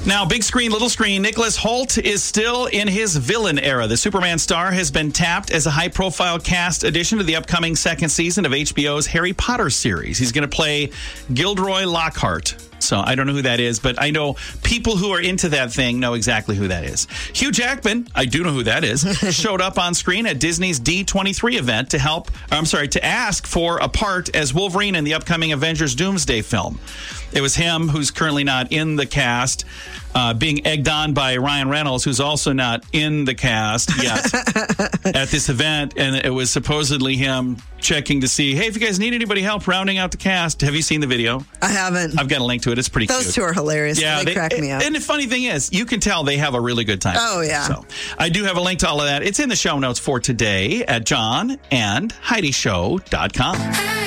Now, big screen, little screen, Nicholas Hoult is still in his villain era. The Superman star has been tapped as a high-profile cast addition to the upcoming second season of HBO's Harry Potter series. He's going to play Gilderoy Lockhart. So I don't know who that is, but I know people who are into that thing know exactly who that is. Hugh Jackman, I do know who that is, showed up on screen at Disney's D23 event to ask for a part as Wolverine in the upcoming Avengers Doomsday film. It was him, who's currently not in the cast, being egged on by Ryan Reynolds, who's also not in the cast yet at this event. And it was supposedly him checking to see, hey, if you guys need anybody help rounding out the cast. Have you seen the video? I haven't. I've got a link to it. It's pretty cute. Those two are hilarious. Yeah, they crack me up. And the funny thing is, you can tell they have a really good time. Oh, yeah. So I do have a link to all of that. It's in the show notes for today at johnandheidishow.com.